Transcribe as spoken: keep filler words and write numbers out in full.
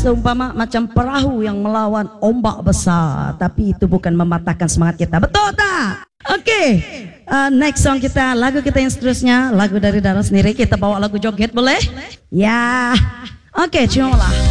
seumpama macam perahu yang melawan ombak besar, tapi itu bukan mematahkan semangat kita. Betul tak? Oke, okay. uh, next song kita, lagu kita yang seterusnya, lagu dari Dara sendiri. Kita bawa lagu joget boleh? Ya, oke, okay, ciumlah.